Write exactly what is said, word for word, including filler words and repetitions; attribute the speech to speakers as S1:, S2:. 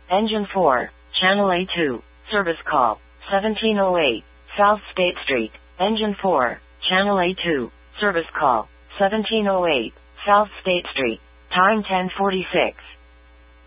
S1: Engine four, Channel A two, service call, seventeen oh eight, South State Street. Engine four, Channel A two, service call, seventeen oh eight, South State Street. Time ten forty-six.